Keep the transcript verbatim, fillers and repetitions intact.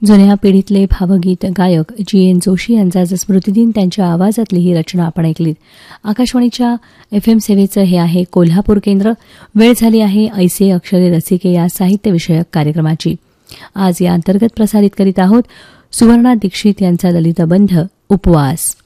जुन्या पिढीतले भावगीत गायक जी एन जोशी यांचा आज स्मृतिदिन. त्यांच्या आवाजातली ही रचना आपण ऐकलीत. आकाशवाणीच्या एफ एम सेवेचं हे आहे कोल्हापूर केंद्र. वेळ झाली आहे ऐसे अक्षरे रसिके या साहित्यविषयक कार्यक्रमाची. आज या अंतर्गत प्रसारित करीत आहोत सुवर्णा दीक्षित यांचा ललितबंध उपवास.